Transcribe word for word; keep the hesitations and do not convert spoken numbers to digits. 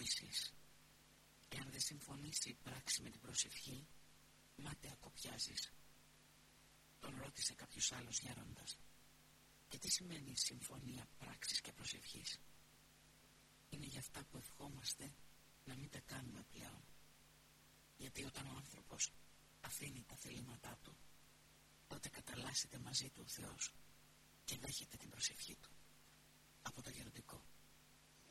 νόησης. Και αν δεν συμφωνήσει η πράξη με την προσευχή, μάταια κοπιάζεις. Τον ρώτησε κάποιος άλλος γέροντας. Και τι σημαίνει συμφωνία πράξης και προσευχής? Είναι για αυτά που ευχόμαστε να μην τα κάνουμε πλέον. Γιατί όταν ο άνθρωπος αφήνει τα θελήματά του, τότε καταλλάσσεται μαζί του ο Θεός και δέχεται την προσευχή του. Από το Γεροντικό.